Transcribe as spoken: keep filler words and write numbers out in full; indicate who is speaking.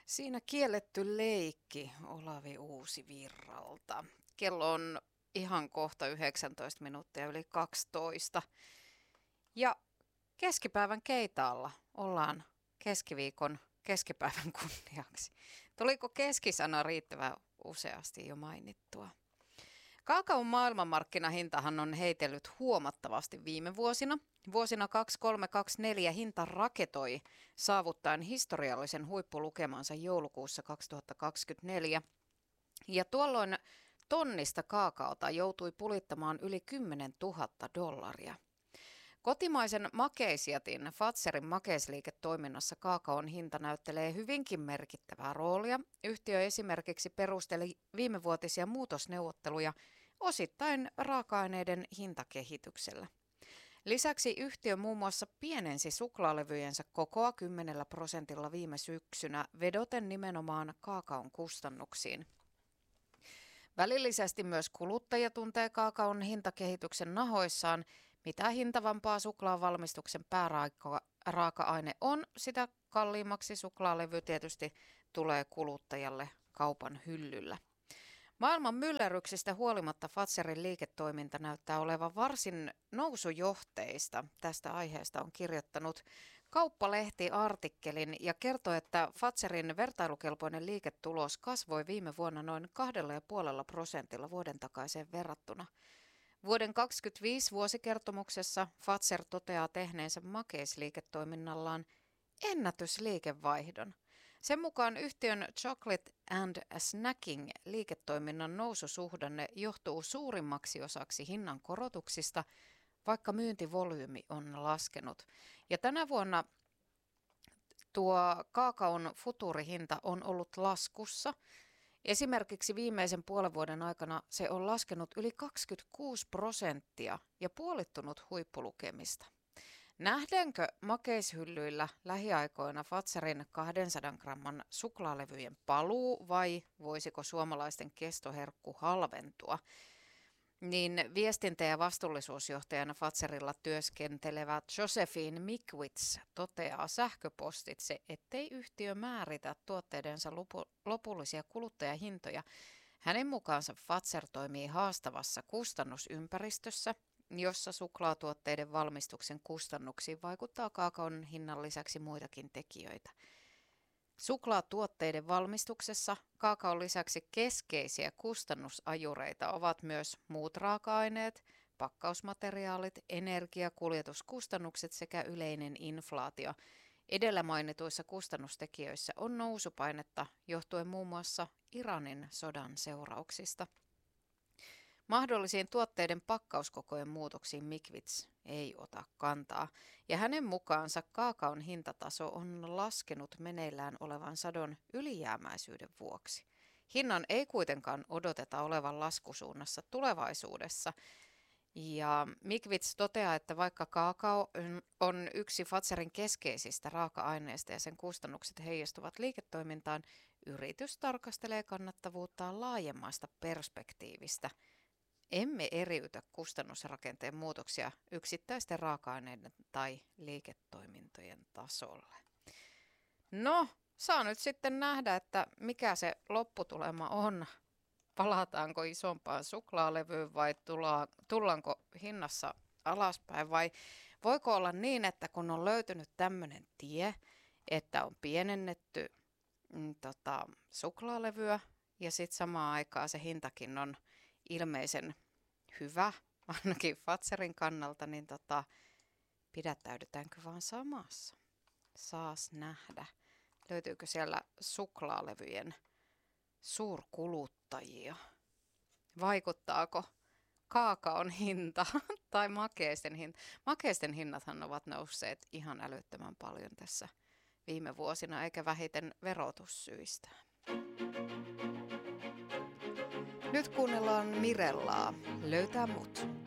Speaker 1: Siinä kielletty leikki Olavi Uusivirralta. Kello on ihan kohta yhdeksäntoista minuuttia yli kaksitoista. Ja keskipäivän keitaalla ollaan keskiviikon keskipäivän kunniaksi. Tuliko keskisana riittävän useasti jo mainittua? Kaakaon maailmanmarkkinahintahan on heitellyt huomattavasti viime vuosina. Vuosina kaksikymmentäkolme kaksikymmentäneljä hinta raketoi saavuttaen historiallisen huippulukemansa joulukuussa kaksituhattakaksikymmentäneljä. Ja tuolloin tonnista kaakaota joutui pulittamaan yli kymmenen tuhatta dollaria. Kotimaisen makeisjätin Fazerin makeisliiketoiminnassa kaakaon hinta näyttelee hyvinkin merkittävää roolia. Yhtiö esimerkiksi perusteli viimevuotisia muutosneuvotteluja osittain raaka-aineiden hintakehityksellä. Lisäksi yhtiö muun muassa pienensi suklaalevyjensä kokoa kymmenellä prosentilla viime syksynä vedoten nimenomaan kaakaon kustannuksiin. Välillisesti myös kuluttaja tuntee kaakaon hintakehityksen nahoissaan. Mitä hintavampaa suklaan valmistuksen pääraaka-aine on, sitä kalliimmaksi suklaalevy tietysti tulee kuluttajalle kaupan hyllyllä. Maailman myllerryksistä huolimatta Fazerin liiketoiminta näyttää olevan varsin nousujohteista. Tästä aiheesta on kirjoittanut Kauppalehti artikkelin ja kertoo, että Fazerin vertailukelpoinen liiketulos kasvoi viime vuonna noin kahdella ja puolella prosentilla vuoden takaiseen verrattuna. Vuoden kaksikymmentäviisi vuosikertomuksessa Fazer toteaa tehneensä makeisliiketoiminnallaan ennätysliikevaihdon. Sen mukaan yhtiön Chocolate and Snacking liiketoiminnan noususuhdanne johtuu suurimmaksi osaksi hinnan korotuksista, vaikka myyntivolyymi on laskenut. Ja tänä vuonna tuo kaakaon futuurihinta on ollut laskussa. Esimerkiksi viimeisen puolen vuoden aikana se on laskenut yli kaksikymmentäkuusi prosenttia ja puolittunut huippulukemista. Nähdäänkö makeishyllyillä lähiaikoina Fazerin kahdensadan gramman suklaalevyjen paluu vai voisiko suomalaisten kestoherkku halventua? Niin viestintä- ja vastuullisuusjohtajana Fazerilla työskentelevä Josephine Mikwitz toteaa sähköpostitse, ettei yhtiö määritä tuotteidensa lopullisia kuluttajahintoja. Hänen mukaansa Fazer toimii haastavassa kustannusympäristössä, jossa suklaatuotteiden valmistuksen kustannuksiin vaikuttaa kaakaon hinnan lisäksi muitakin tekijöitä. Suklaatuotteiden valmistuksessa kaakaon lisäksi keskeisiä kustannusajureita ovat myös muut raaka-aineet, pakkausmateriaalit, energia- kuljetuskustannukset sekä yleinen inflaatio. Edellä mainituissa kustannustekijöissä on nousupainetta johtuen muun muassa Iranin sodan seurauksista. Mahdollisiin tuotteiden pakkauskokojen muutoksiin Mikwitz ei ota kantaa, ja hänen mukaansa kaakaon hintataso on laskenut meneillään olevan sadon ylijäämäisyyden vuoksi. Hinnan ei kuitenkaan odoteta olevan laskusuunnassa tulevaisuudessa, ja Mikwitz toteaa, että vaikka kaakao on yksi Fazerin keskeisistä raaka-aineista ja sen kustannukset heijastuvat liiketoimintaan, yritys tarkastelee kannattavuuttaan laajemmasta perspektiivistä. Emme eriytä kustannusrakenteen muutoksia yksittäisten raaka-aineiden tai liiketoimintojen tasolle. No, saa nyt sitten nähdä, että mikä se lopputulema on. Palataanko isompaan suklaalevyyn vai tullaanko hinnassa alaspäin vai voiko olla niin, että kun on löytynyt tämmöinen tie, että on pienennetty mm, tota, suklaalevyä ja sitten samaan aikaan se hintakin on ilmeisen hyvä, ainakin Fazerin kannalta, niin tota, pidättäydytäänkö vaan samassa? Saas nähdä. Löytyykö siellä suklaalevyjen suurkuluttajia? Vaikuttaako kaakaon hinta tai makeisten hinta? Makeisten hinnathan ovat nousseet ihan älyttömän paljon tässä viime vuosina, eikä vähiten verotussyistä. Nyt kuunnellaan Mirellaa. Löytää mut.